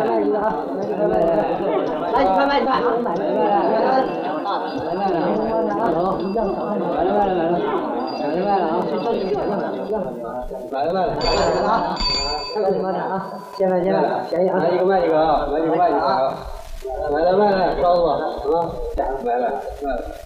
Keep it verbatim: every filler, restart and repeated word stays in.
来一个啊，来来来，来一块卖一块，来来来，来来来，好，来来来来了，来来来啊，来来来，来了啊，看你们的啊，现在现在便宜啊，来一个卖一个啊，来一个卖一个啊，来来来来，招呼啊，来来来。